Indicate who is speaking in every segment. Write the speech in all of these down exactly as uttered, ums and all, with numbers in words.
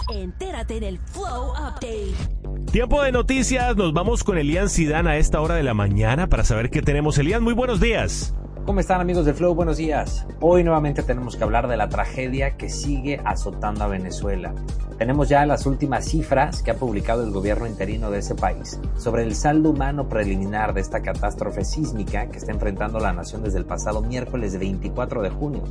Speaker 1: Entérate del Flow Update.
Speaker 2: Tiempo de noticias, nos vamos con Elian Zidane a esta hora de la mañana para saber qué tenemos. Elian, muy buenos días.
Speaker 3: ¿Cómo están, amigos del Flow? Buenos días. Hoy nuevamente tenemos que hablar de la tragedia que sigue azotando a Venezuela. Tenemos ya las últimas cifras que ha publicado el gobierno interino de ese país sobre el saldo humano preliminar de esta catástrofe sísmica que está enfrentando la nación desde el pasado miércoles veinticuatro de junio.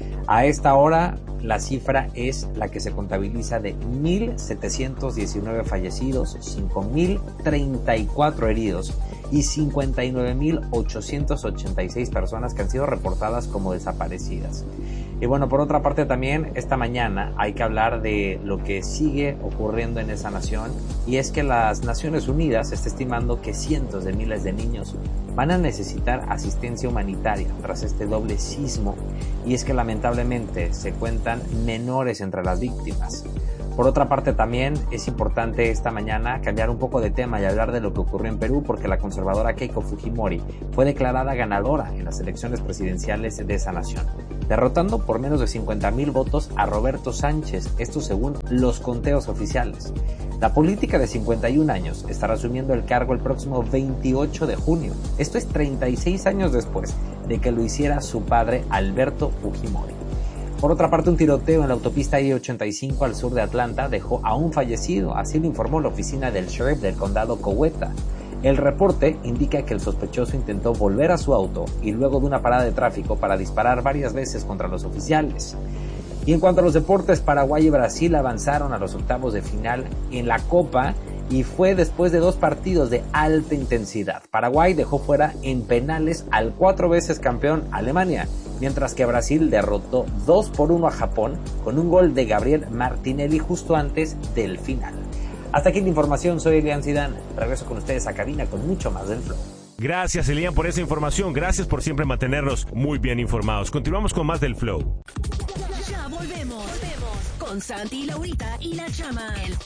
Speaker 3: A esta hora, la cifra es la que se contabiliza de mil setecientos diecinueve fallecidos, cinco mil treinta y cuatro heridos y cincuenta y nueve mil ochocientas ochenta y seis personas que han sido reportadas como desaparecidas. Y bueno, por otra parte también, esta mañana hay que hablar de lo que sigue ocurriendo en esa nación, y es que las Naciones Unidas está estimando que cientos de miles de niños van a necesitar asistencia humanitaria tras este doble sismo, y es que lamentablemente se cuentan menores entre las víctimas. Por otra parte también es importante esta mañana cambiar un poco de tema y hablar de lo que ocurrió en Perú, porque la conservadora Keiko Fujimori fue declarada ganadora en las elecciones presidenciales de esa nación, derrotando por menos de cincuenta mil votos a Roberto Sánchez, esto según los conteos oficiales. La política de cincuenta y un años estará asumiendo el cargo el próximo veintiocho de junio, esto es treinta y seis años después de que lo hiciera su padre Alberto Fujimori. Por otra parte, un tiroteo en la autopista I ochenta y cinco al sur de Atlanta dejó a un fallecido, así lo informó la oficina del sheriff del condado Coweta. El reporte indica que el sospechoso intentó volver a su auto y luego de una parada de tráfico para disparar varias veces contra los oficiales. Y en cuanto a los deportes, Paraguay y Brasil avanzaron a los octavos de final en la Copa, y fue después de dos partidos de alta intensidad. Paraguay dejó fuera en penales al cuatro veces campeón Alemania, mientras que Brasil derrotó dos por uno a Japón con un gol de Gabriel Martinelli justo antes del final. Hasta aquí la información, soy Elian Zidane. Regreso con ustedes a cabina con mucho más del Flow.
Speaker 2: Gracias, Elian, por esa información. Gracias por siempre mantenernos muy bien informados. Continuamos con más del Flow.
Speaker 1: Ya volvemos. Volvemos con Santi y Laurita y la Chama. El